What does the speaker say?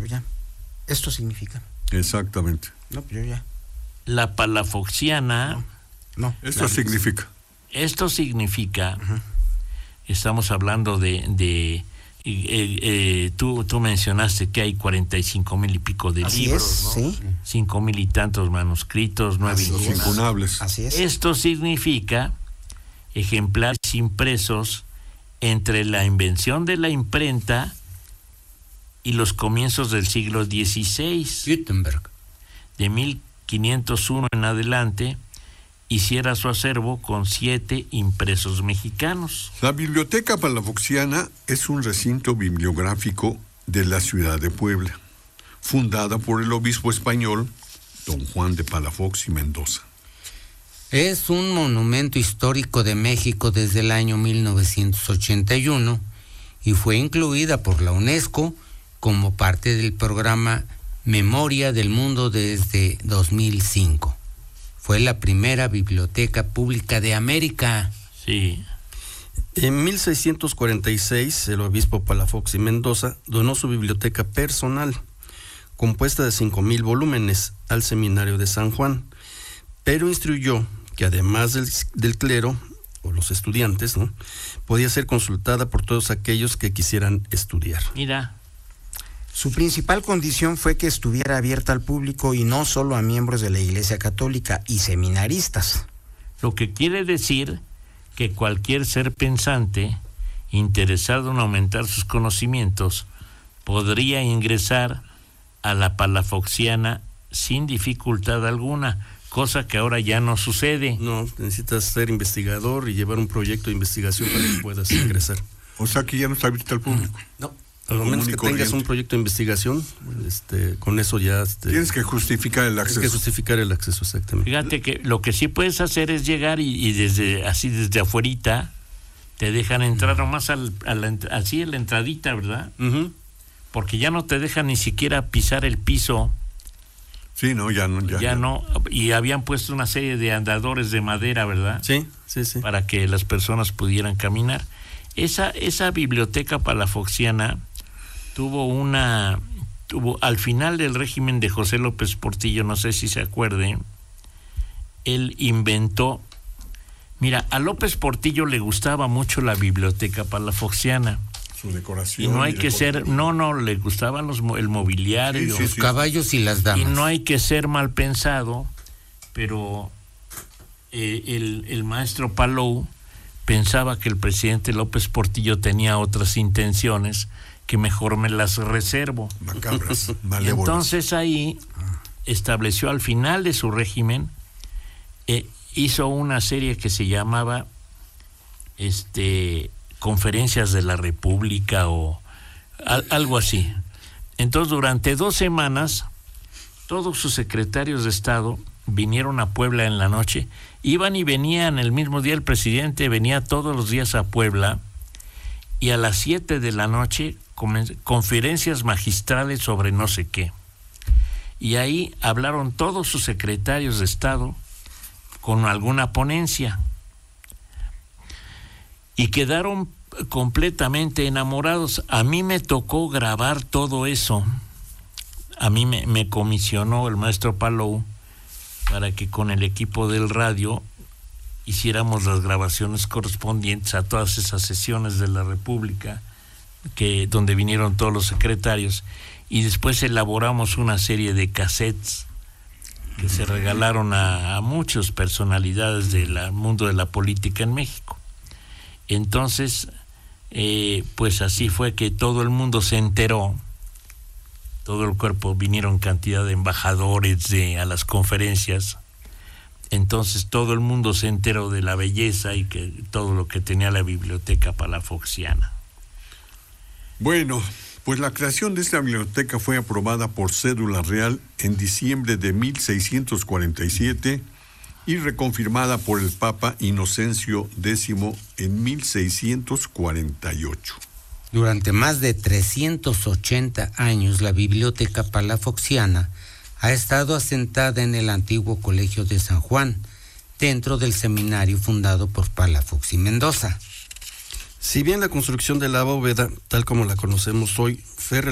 pues ya. Esto significa. Exactamente. No, pues yo ya. La palafoxiana. No. Esto significa. Esto significa, estamos hablando tú mencionaste que hay 45,000 y pico de Así libros, es, ¿no? sí. 5,000 y tantos manuscritos, 9 Así Los es. idiomas. incunables. Así es. Esto significa ejemplares impresos entre la invención de la imprenta y los comienzos del siglo XVI. Gutenberg. De 1501 en adelante, hiciera su acervo con 7 impresos mexicanos. La Biblioteca Palafoxiana es un recinto bibliográfico de la ciudad de Puebla, fundada por el obispo español don Juan de Palafox y Mendoza. Es un monumento histórico de México desde el año 1981 y fue incluida por la UNESCO como parte del programa Memoria del Mundo desde 2005. Fue la primera biblioteca pública de América. Sí. En 1646, el obispo Palafox y Mendoza donó su biblioteca personal, compuesta de 5,000 volúmenes, al seminario de San Juan, pero instruyó que además del clero, o los estudiantes, ¿no?, podía ser consultada por todos aquellos que quisieran estudiar. Mira, Su principal condición fue que estuviera abierta al público y no solo a miembros de la Iglesia Católica y seminaristas. lo que quiere decir que cualquier ser pensante interesado en aumentar sus conocimientos podría ingresar a la Palafoxiana sin dificultad alguna, cosa que ahora ya no sucede. No, necesitas ser investigador y llevar un proyecto de investigación para que puedas ingresar. O sea que ya no está abierta al público. No, a lo menos que Común y tengas un corriente. proyecto de investigación, con eso ya... Tienes que justificar el tienes acceso. que justificar el acceso, exactamente. Fíjate que lo que sí puedes hacer es llegar y desde afuerita te dejan entrar nomás así en la entradita, ¿verdad? Uh-huh. Porque ya no te dejan ni siquiera pisar el piso. Sí, no, ya no. Ya no, y habían puesto una serie de andadores de madera, ¿verdad? Sí. Para que las personas pudieran caminar. Esa biblioteca palafoxiana tuvo al final del régimen de José López Portillo, no sé si se acuerde, él inventó, mira, a López Portillo le gustaba mucho la biblioteca palafoxiana. Su decoración. Y no hay que ser, le gustaban el mobiliario, Sí, Los caballos y las damas. y no hay que ser mal pensado, pero el maestro Palou pensaba que el presidente López Portillo tenía otras intenciones que mejor me las reservo. Macabras, Y malévolas. entonces ahí estableció al final de su régimen, hizo una serie que se llamaba Conferencias de la República o algo así. Entonces durante 2 semanas todos sus secretarios de Estado vinieron a Puebla en la noche, iban y venían el mismo día. El presidente venía todos los días a Puebla y a las 7 de la noche conferencias magistrales sobre no sé qué. Y ahí hablaron todos sus secretarios de Estado con alguna ponencia y quedaron completamente enamorados. A mí me tocó grabar todo eso. A mí me comisionó el maestro Palou para que con el equipo del radio hiciéramos las grabaciones correspondientes a todas esas sesiones de la República, donde vinieron todos los secretarios, y después elaboramos una serie de cassettes que se regalaron a muchas personalidades del mundo de la política en México. Entonces, pues así fue que todo el mundo se enteró, todo el cuerpo, vinieron cantidad de embajadores a las conferencias. Entonces todo el mundo se enteró de la belleza y que todo lo que tenía la biblioteca palafoxiana. Bueno, pues la creación de esta biblioteca fue aprobada por cédula real en diciembre de 1647 y reconfirmada por el Papa Inocencio X en 1648. Durante más de 380 años, la Biblioteca Palafoxiana ha estado asentada en el antiguo Colegio de San Juan, dentro del seminario fundado por Palafox y Mendoza. Si bien la construcción de la bóveda, tal como la conocemos hoy, fue